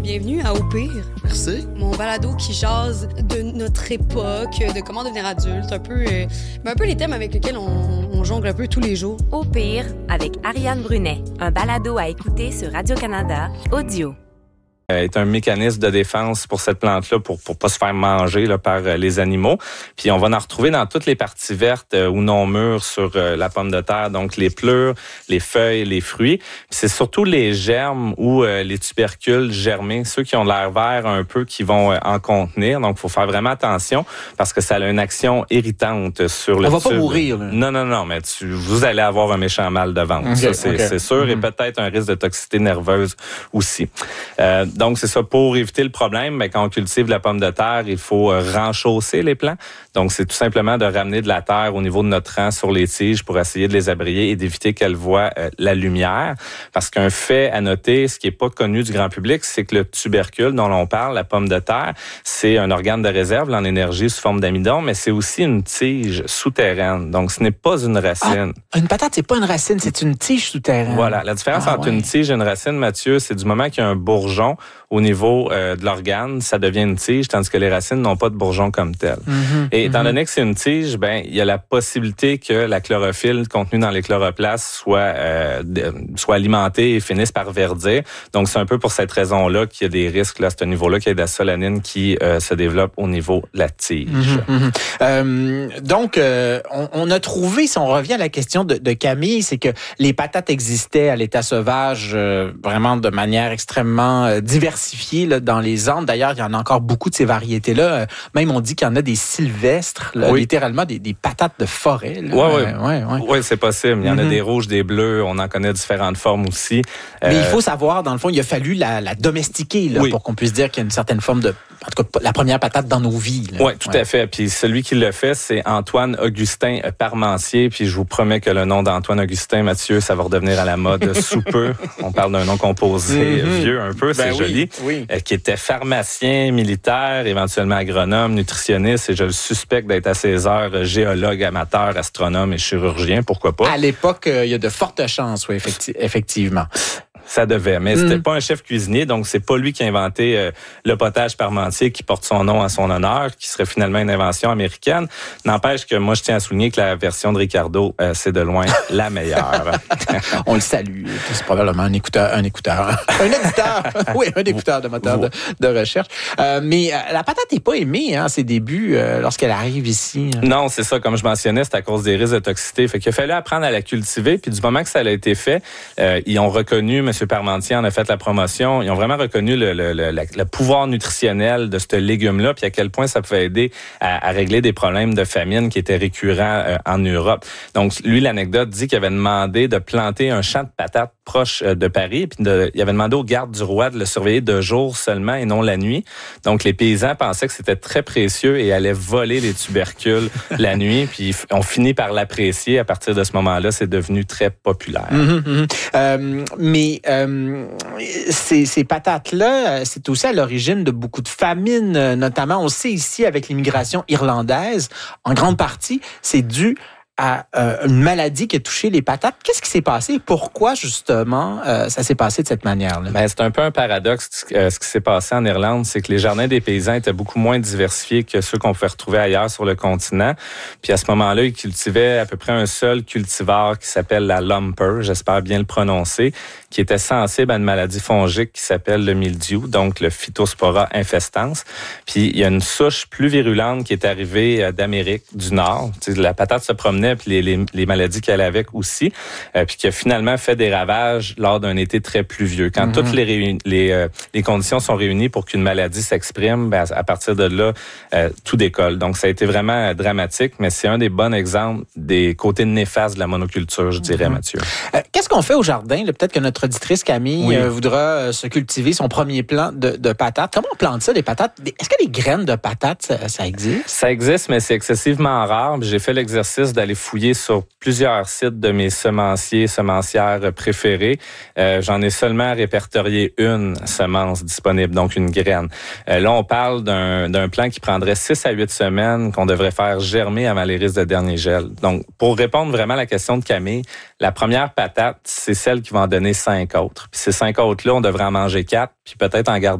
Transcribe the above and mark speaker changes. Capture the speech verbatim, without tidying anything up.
Speaker 1: Bienvenue à Au pire.
Speaker 2: Merci.
Speaker 1: Mon balado qui jase de notre époque, de comment devenir adulte, un peu, euh, un peu les thèmes avec lesquels on, on jongle un peu tous les jours.
Speaker 3: Au pire, avec Ariane Brunet, un balado à écouter sur Radio-Canada, audio.
Speaker 4: Est un mécanisme de défense pour cette plante-là pour pour pas se faire manger là, par euh, les animaux. Puis on va en retrouver dans toutes les parties vertes euh, ou non mûres sur euh, la pomme de terre, donc les pleurs, les feuilles, les fruits. Puis c'est surtout les germes ou euh, les tubercules germés, ceux qui ont l'air vert un peu, qui vont euh, en contenir. Donc il faut faire vraiment attention parce que ça a une action irritante sur le
Speaker 2: On va
Speaker 4: tube.
Speaker 2: pas mourir, là.
Speaker 4: Non, non, non, mais tu, vous allez avoir un méchant mal de ventre.
Speaker 2: Okay,
Speaker 4: ça, c'est,
Speaker 2: okay.
Speaker 4: c'est sûr. Mm-hmm. Et peut-être un risque de toxicité nerveuse aussi. Euh, Donc, c'est ça. Pour éviter le problème, mais quand on cultive la pomme de terre, il faut renchausser les plants. Donc, c'est tout simplement de ramener de la terre au niveau de notre rang sur les tiges pour essayer de les abrier et d'éviter qu'elles voient euh, la lumière. Parce qu'un fait à noter, ce qui est pas connu du grand public, c'est que le tubercule dont l'on parle, la pomme de terre, c'est un organe de réserve en énergie sous forme d'amidon, mais c'est aussi une tige souterraine. Donc, ce n'est pas une racine.
Speaker 2: Ah, une patate, c'est pas une racine, c'est une tige souterraine.
Speaker 4: Voilà. La différence ah, entre ouais. une tige et une racine, Mathieu, c'est du moment qu'il y a un bourgeon au niveau euh, de l'organe, ça devient une tige, tandis que les racines n'ont pas de bourgeon comme tel. Mm-hmm, et étant mm-hmm. donné que c'est une tige, ben il y a la possibilité que la chlorophylle contenue dans les chloroplastes soit euh, de, soit alimentée et finisse par verdir. Donc c'est un peu pour cette raison-là qu'il y a des risques là, à ce niveau-là, qu'il y a de la solanine qui euh, se développe au niveau de la tige.
Speaker 2: Mm-hmm, mm-hmm. Euh, donc euh, on, on a trouvé, si on revient à la question de, de Camille, c'est que les patates existaient à l'état sauvage euh, vraiment de manière extrêmement euh, diversifiée là, dans les Andes. D'ailleurs, il y en a encore beaucoup de ces variétés-là. Même, on dit qu'il y en a des sylvestres, là, oui. littéralement des, des patates de forêt.
Speaker 4: Oui, oui.
Speaker 2: Euh, ouais, ouais.
Speaker 4: ouais, c'est possible. Il y en
Speaker 2: mm-hmm.
Speaker 4: a des rouges, des bleus. On en connaît différentes formes aussi.
Speaker 2: Mais
Speaker 4: euh...
Speaker 2: il faut savoir, dans le fond, il a fallu la, la domestiquer là, oui. pour qu'on puisse dire qu'il y a une certaine forme de... En tout cas, la première patate dans nos vies.
Speaker 4: Oui, tout ouais. à fait. Puis celui qui le fait, c'est Antoine-Augustin Parmentier. Puis je vous promets que le nom d'Antoine-Augustin, Mathieu, ça va redevenir à la mode sous peu. On parle d'un nom composé mm-hmm. vieux un peu,
Speaker 2: ben
Speaker 4: c'est
Speaker 2: oui,
Speaker 4: joli.
Speaker 2: Oui.
Speaker 4: Euh, qui était pharmacien, militaire, éventuellement agronome, nutritionniste, et je le suspecte d'être à ses heures géologue, amateur, astronome et chirurgien, pourquoi pas.
Speaker 2: À l'époque, euh, il y a de fortes chances, oui, effecti- effectivement.
Speaker 4: Ça devait, mais c'était mm. pas un chef cuisinier, donc c'est pas lui qui a inventé euh, le potage parmentier qui porte son nom à son honneur, qui serait finalement une invention américaine. N'empêche que moi, je tiens à souligner que la version de Ricardo, euh, c'est de loin la meilleure.
Speaker 2: On le salue. C'est probablement un écouteur, un écouteur, un éditeur, oui, un écouteur de moteur de, de recherche. Euh, mais euh, la patate n'est pas aimée, hein, à ses débuts, euh, lorsqu'elle arrive ici. Hein.
Speaker 4: Non, c'est ça. Comme je mentionnais, c'est à cause des risques de toxicité. Fait qu'il a fallu apprendre à la cultiver. Puis du moment que ça a été fait, euh, ils ont reconnu, M. Parmentier en a fait la promotion. Ils ont vraiment reconnu le, le, le, le pouvoir nutritionnel de ce légume-là, puis à quel point ça pouvait aider à, à régler des problèmes de famine qui étaient récurrents euh, en Europe. Donc, lui, l'anecdote dit qu'il avait demandé de planter un champ de patates proche euh, de Paris, puis de, il avait demandé aux gardes du roi de le surveiller de jour seulement et non la nuit. Donc, les paysans pensaient que c'était très précieux et allaient voler les tubercules la nuit, puis on finit par l'apprécier. À partir de ce moment-là, c'est devenu très populaire.
Speaker 2: Mm-hmm, mm-hmm. Euh, mais Euh, ces, ces patates-là, c'est aussi à l'origine de beaucoup de famines, notamment, on sait ici avec l'immigration irlandaise, en grande partie, c'est dû à euh, une maladie qui a touché les patates. Qu'est-ce qui s'est passé et pourquoi, justement, euh, ça s'est passé de cette manière-là?
Speaker 4: Ben, c'est un peu un paradoxe. Euh, ce qui s'est passé en Irlande, c'est que les jardins des paysans étaient beaucoup moins diversifiés que ceux qu'on pouvait retrouver ailleurs sur le continent. Puis à ce moment-là, ils cultivaient à peu près un seul cultivar qui s'appelle la lumper, j'espère bien le prononcer, qui était sensible à une maladie fongique qui s'appelle le mildiou, donc le Phytospora infestans. Puis il y a une souche plus virulente qui est arrivée d'Amérique du Nord. Tu sais, la patate se promenait, puis les, les, les maladies qui allaient avec aussi, euh, puis qui a finalement fait des ravages lors d'un été très pluvieux. Quand mm-hmm. toutes les, réuni- les, euh, les conditions sont réunies pour qu'une maladie s'exprime, ben, à partir de là, euh, tout décolle. Donc ça a été vraiment dramatique, mais c'est un des bons exemples des côtés néfastes de la monoculture, je dirais, mm-hmm. Mathieu.
Speaker 2: Euh, qu'est-ce qu'on fait au jardin? Là, peut-être que notre auditrice Camille oui. euh, voudra euh, se cultiver son premier plant de, de patates. Comment on plante ça, des patates? Est-ce que les graines de patates, ça, ça existe?
Speaker 4: Ça existe, mais c'est excessivement rare. J'ai fait l'exercice d'aller fouiller sur plusieurs sites de mes semenciers, semencières préférés. Euh, j'en ai seulement répertorié une semence disponible, donc une graine. Euh, là, on parle d'un, d'un plant qui prendrait six à huit semaines qu'on devrait faire germer avant les risques de dernier gel. Donc, pour répondre vraiment à la question de Camille, la première patate, c'est celle qui va en donner cinq autres. Puis ces cinq autres-là, on devrait en manger quatre, puis peut-être en garder